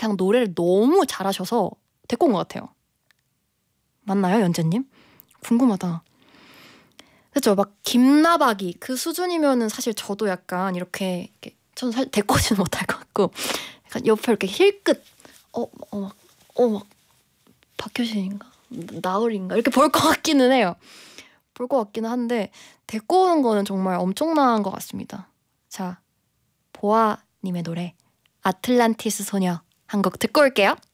그냥 노래를 너무 잘하셔서 데리고 온 것 같아요. 맞나요, 연재님? 궁금하다. 그쵸? 막 김나박이 그 수준이면은 사실 저도 약간 이렇게 저는 사실 데리고 오지는 못할 것 같고 약간 옆에 이렇게 힐끗 막 박효신인가? 나을인가? 이렇게 볼 것 같기는 해요. 볼 것 같기는 한데 데리고 오는 거는 정말 엄청난 것 같습니다. 자, 보아님의 노래 아틀란티스 소녀 한 곡 듣고 올게요.